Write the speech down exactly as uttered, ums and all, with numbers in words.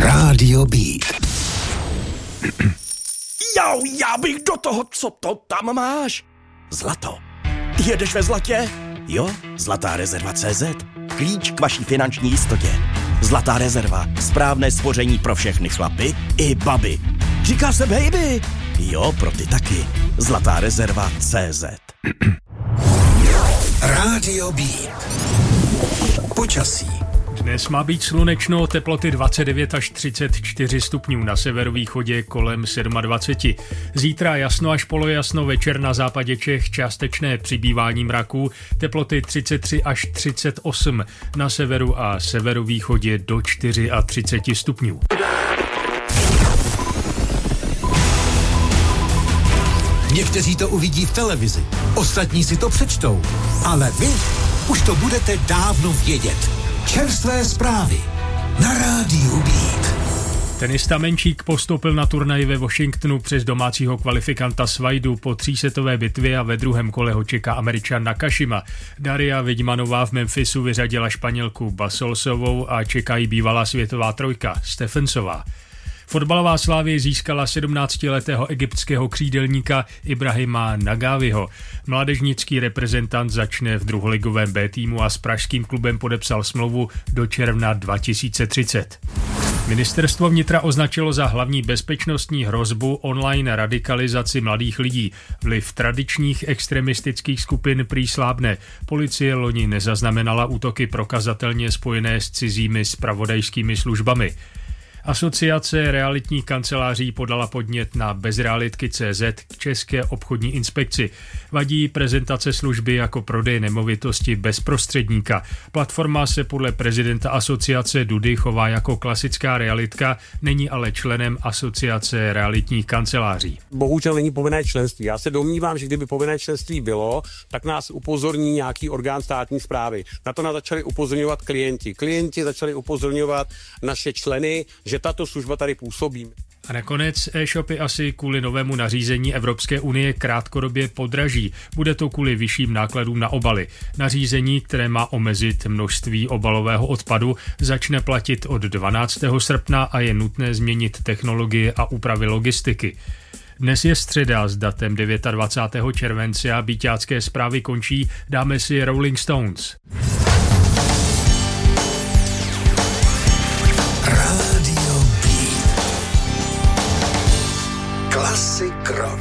Rádio Beat. Jau, já bych do toho, co to tam máš? Zlato. Jedeš ve zlatě? Jo, Zlatá rezerva tečka cé zet. Klíč k vaší finanční jistotě. Zlatá rezerva. Správné spoření pro všechny chlapy i baby. Říká se baby. Jo, pro ty taky. Zlatá rezerva tečka cé zet. Rádio Beat. Počasí. Dnes má být slunečno, teploty dvacet devět až třicet čtyři stupňů, na severovýchodě kolem dvacet sedm. Zítra jasno až polojasno, večer na západě Čech částečné přibývání mraků, teploty třicet tři až třicet osm, na severu a severovýchodě do třicet čtyři stupňů. Někteří to uvidí v televizi, ostatní si to přečtou, ale vy už to budete dávno vědět. Čerstvé zprávy na Rádiu Beat. Tenista Menčík postoupil na turnaj ve Washingtonu přes domácího kvalifikanta Svajdu po třísetové bitvě a ve druhém kole ho čeká Američan Nakashima. Daria Vidmanová v Memphisu vyřadila Španělku Basolsovou a čeká jí bývalá světová trojka Stephensová. Fotbalová Slavie získala sedmnáctiletého egyptského křídelníka Ibrahima Nagaviho. Mládežnický reprezentant začne v druholigovém B týmu a s pražským klubem podepsal smlouvu do června dva tisíce třicet. Ministerstvo vnitra označilo za hlavní bezpečnostní hrozbu online radikalizaci mladých lidí. Vliv tradičních extremistických skupin prý slábne. Policie loni nezaznamenala útoky prokazatelně spojené s cizími zpravodajskými službami. Asociace realitních kanceláří podala podnět na bezrealitky tečka cé zet k České obchodní inspekci. Vadí prezentace služby jako prodej nemovitosti bez prostředníka. Platforma se podle prezidenta asociace Dudy chová jako klasická realitka, není ale členem asociace realitních kanceláří. Bohužel není povinné členství. Já se domnívám, že kdyby povinné členství bylo, tak nás upozorní nějaký orgán státní správy. Na to nás začali upozorňovat klienti. Klienti začali upozorňovat naše členy, že tato služba tady působí. A nakonec e-shopy asi kvůli novému nařízení Evropské unie krátkodobě podraží. Bude to kvůli vyšším nákladům na obaly. Nařízení, které má omezit množství obalového odpadu, začne platit od dvanáctého srpna a je nutné změnit technologie a úpravy logistiky. Dnes je středa s datem dvacátého devátého července a Beatácké zprávy končí. Dáme si Rolling Stones. Rádio Beat. Klasika.